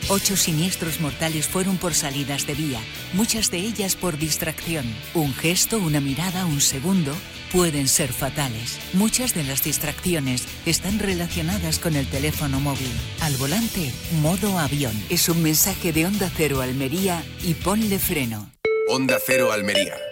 8 siniestros mortales fueron por salidas de vía, muchas de ellas por distracción. Un gesto, una mirada, un segundo pueden ser fatales. Muchas de las distracciones están relacionadas con el teléfono móvil. Al volante, modo avión. Es un mensaje de Onda Cero Almería y ponle freno. Onda Cero Almería.